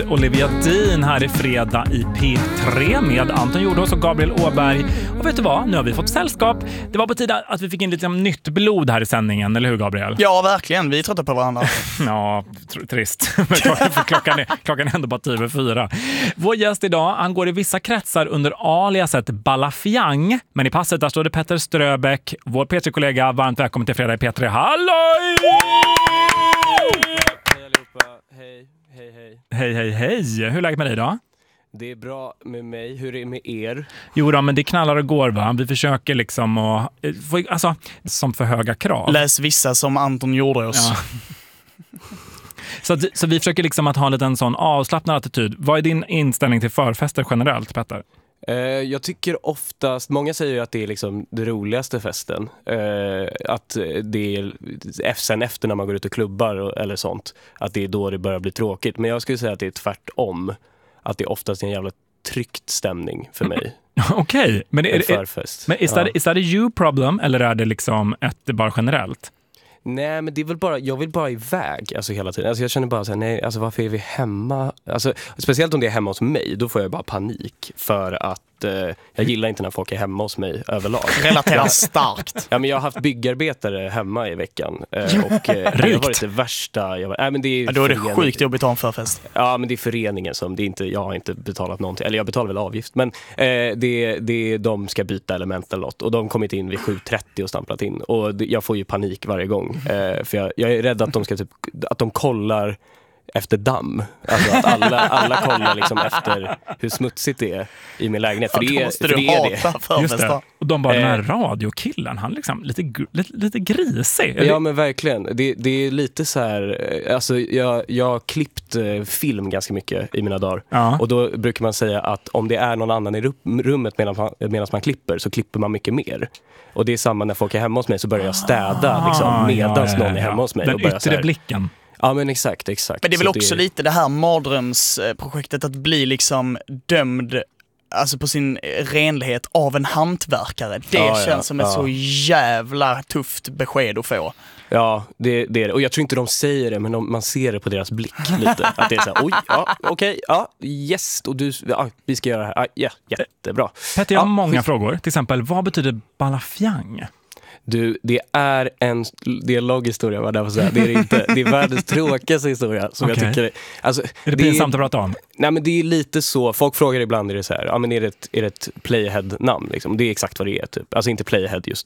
Olivia Dean här i fredag i P3 med Anton Jordås och Gabriel Åberg. Och vet du vad? Nu har vi fått sällskap. Det var på tiden att vi fick in lite nytt blod här i sändningen, eller hur Gabriel? Ja, verkligen. Vi tröttar på varandra. Ja, trist. klockan är ändå bara 10:04. Vår gäst idag, han går i vissa kretsar under aliaset Balafiang. Men i passet där står det Petter Ströbeck, vår P3-kollega. Varmt välkommen till fredag i P3. Halloj! Hej allihopa, Hej. Hur är läget med dig då? Det är bra med mig, hur är det med er? Jo då, men det knallar och går va? Vi försöker liksom att få, alltså, som för höga krav. Läs vissa som Anton gjorde oss. Ja. Så vi försöker liksom att ha en liten sån avslappnad attityd. Vad är din inställning till förfester generellt, Petter? Jag tycker oftast, många säger ju att det är liksom det roligaste festen. Att det är sen efter när man går ut och klubbar eller sånt, att det är då det börjar bli tråkigt. Men jag skulle säga att det är tvärtom. Att det är oftast en jävla tryckt stämning för mig. Okej, men är det you problem eller är det liksom bara generellt? Nej, men det är väl bara, jag vill bara iväg alltså hela tiden. Alltså jag känner bara så här, nej, alltså varför är vi hemma? Alltså speciellt om det är hemma hos mig, då får jag bara panik för att jag gillar inte när folk är hemma hos mig överlag. Relaterar starkt. Ja, men jag har haft byggarbetare hemma i veckan och det har varit det värsta. Men det är då är det sjukt jobbigt att ha en förfest. Ja, men det är föreningen som, det är inte, jag har inte betalat någonting, eller jag betalar väl avgift, men de ska byta element eller något och de kommit in vid 7:30 och stamplat in och jag får ju panik varje gång för jag är rädd att de ska att de kollar efter damm. Alltså att alla kollar liksom efter hur smutsigt det är i min lägenhet. För det är Just det. Och de bara, den här radiokillen, han liksom lite grisig. Ja, men verkligen. Det är lite så här, alltså jag har klippt film ganska mycket i mina dagar. Ja. Och då brukar man säga att om det är någon annan i rummet medan man klipper, så klipper man mycket mer. Och det är samma när folk är hemma hos mig, så börjar jag städa liksom, medans någon är hemma hos mig. Den och yttre blicken. Ja, men exakt. Men det är väl också lite det här mardrömsprojektet att bli liksom dömd alltså på sin renlighet av en hantverkare. Det känns som ett så jävla tufft besked att få. Ja, det är det. Och jag tror inte de säger det, men man ser det på deras blick lite. Att det är så här, oj, ja, okej, ja, yes, och vi ska göra det här. Ja, jättebra. Petter, jag har många frågor. Till exempel, vad betyder Balafiang? Du, det är en dialoghistoria, vad det var säga. Det är inte. Det är världens tråkigaste historia som jag tycker. Alltså, är det pinsamt att prata om? Nej, men det är lite så. Folk frågar ibland, är det så här, ja, men är det ett Playhead-namn liksom? Det är exakt vad det är typ. Alltså inte Playhead just,